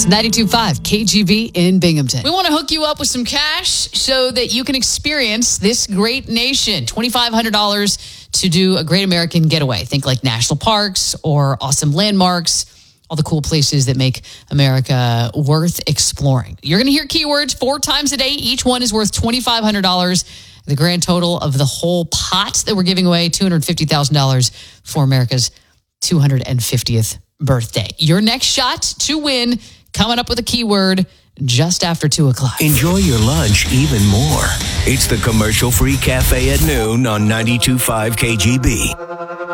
It's 92.5 KGB in Binghamton. We want to hook you up with some cash so that you can experience this great nation. $2,500 to do a great American getaway. Think like national parks or awesome landmarks, all the cool places that make America worth exploring. You're going to hear keywords 4 times a day. Each one is worth $2,500. The grand total of the whole pot that we're giving away, $250,000 for America's 250th birthday. Your next shot to win, coming up with a keyword just after 2 o'clock. Enjoy your lunch even more. It's the commercial-free cafe at noon on 92.5 KGB.